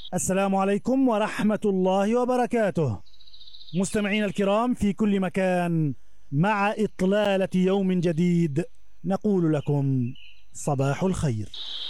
السلام عليكم ورحمة الله وبركاته. مستمعين الكرام في كل مكان، مع إطلالة يوم جديد نقول لكم صباح الخير.